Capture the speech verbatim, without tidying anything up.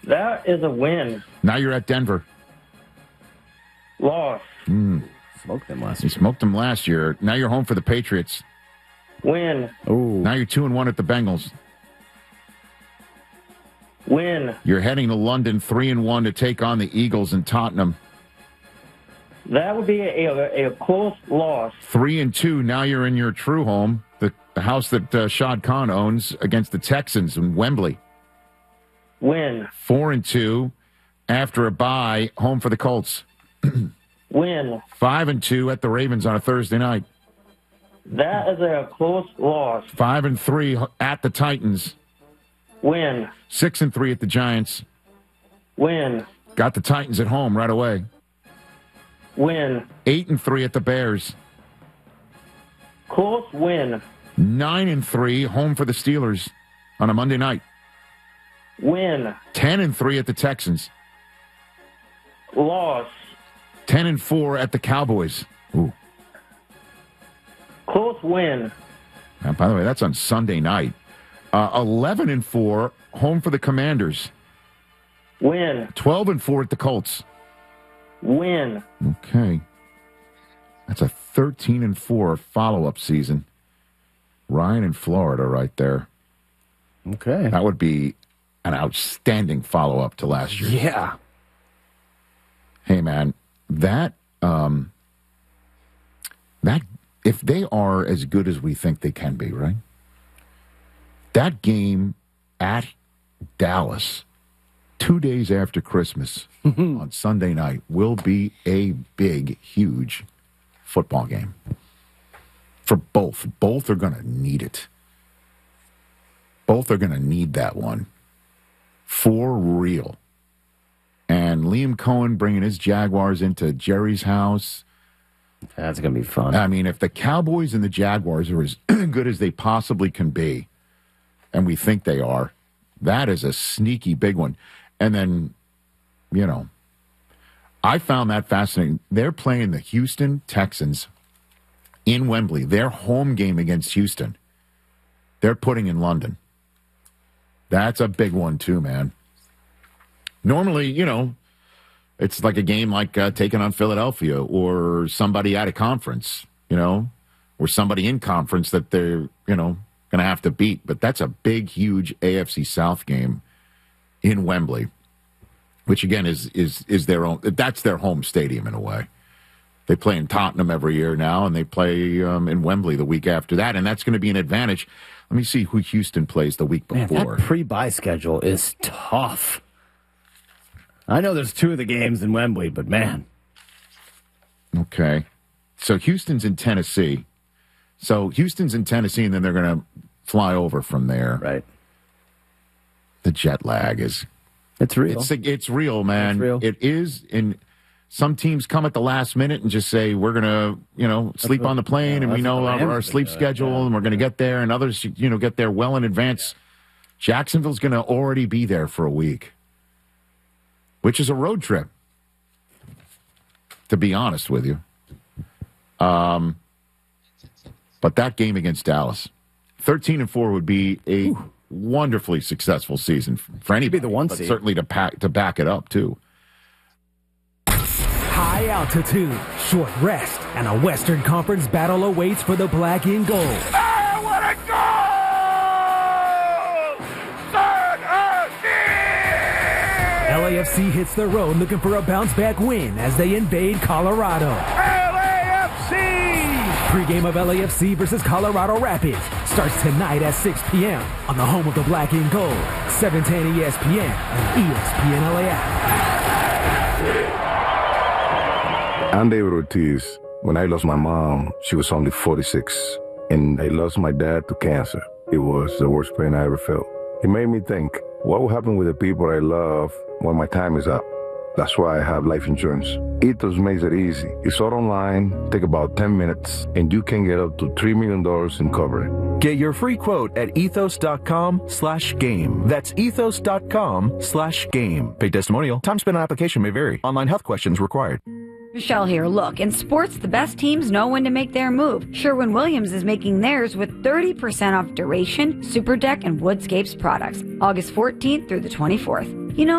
That is a win. Now you're at Denver. Loss. Mm. Smoked them last You year. smoked them last year. Now you're home for the Patriots. Win. Ooh. Now you're two and one at the Bengals. Win. You're heading to London three and one to take on the Eagles in Tottenham. That would be a, a, a close loss. Three and two. Now you're in your true home, the, the house that uh, Shad Khan owns, against the Texans in Wembley. Win. Four and two. After a bye, home for the Colts. Win. Five and two at the Ravens on a Thursday night. That is a close loss. Five and three at the Titans. Win. Six and three at the Giants. Win. Got the Titans at home right away. Win. Eight and three at the Bears. Close win. Nine and three home for the Steelers on a Monday night. Win. Ten and three at the Texans. Loss. Ten and four at the Cowboys. Ooh. Close win. Now, by the way, that's on Sunday night. Uh, Eleven and four home for the Commanders. Win. Twelve and four at the Colts. Win. Okay. That's a thirteen and four follow-up season. Ryan in Florida right there. Okay. That would be an outstanding follow-up to last year. Yeah. Hey, man, that, um, that, if they are as good as we think they can be, right? That game at Dallas, two days after Christmas on Sunday night, will be a big, huge football game. For both. Both are going to need it. Both are going to need that one. For real. And Liam Cohen bringing his Jaguars into Jerry's house. That's going to be fun. I mean, if the Cowboys and the Jaguars are as good as they possibly can be, and we think they are, that is a sneaky big one. And then, you know, I found that fascinating. They're playing the Houston Texans in Wembley. Their home game against Houston, they're putting in London. That's a big one too, man. Normally, you know, it's like a game like uh, taking on Philadelphia or somebody out of conference, you know, or somebody in conference that they're, you know, going to have to beat. But that's a big, huge A F C South game in Wembley, which again is is is their own. That's their home stadium in a way. They play in Tottenham every year now, and they play um, in Wembley the week after that, and that's going to be an advantage. Let me see who Houston plays the week before. Man, that pre-bye schedule is tough. I know there's two of the games in Wembley, but man. Okay. So Houston's in Tennessee. So Houston's in Tennessee, and then they're going to fly over from there. Right. The jet lag is... It's real. It's, it's real, man. It's real. It is. And some teams come at the last minute and just say, we're going to, you know, sleep what, on the plane, yeah, and we know our, our sleep uh, schedule, yeah, and we're going to yeah. get there, and others, you know, get there well in advance. Jacksonville's going to already be there for a week, which is a road trip, to be honest with you. Um, but that game against Dallas, thirteen and four would be a Ooh. wonderfully successful season for anybody. Be the one but seed. certainly to pack to back it up too. High altitude, short rest, and a Western Conference battle awaits for the black and gold. I want to go! Son of Steve! L A F C hits the road looking for a bounce-back win as they invade Colorado. L A F C! Pre-game of L A F C versus Colorado Rapids starts tonight at six p.m. on the home of the black and gold, seven ten E S P N and E S P N L A app. I'm David Ortiz. When I lost my mom, she was only forty-six, and I lost my dad to cancer. It was the worst pain I ever felt. It made me think, what will happen with the people I love when my time is up? That's why I have life insurance. Ethos makes it easy. It's all online, take about ten minutes, and you can get up to three million dollars in coverage. Get your free quote at ethos.com slash game. That's ethos.com slash game. Paid testimonial. Time spent on application may vary. Online health questions required. Michelle here. Look, in sports, the best teams know when to make their move. Sherwin-Williams is making theirs with thirty percent off Duration, Super Deck, and Woodscapes products. August fourteenth through the twenty-fourth.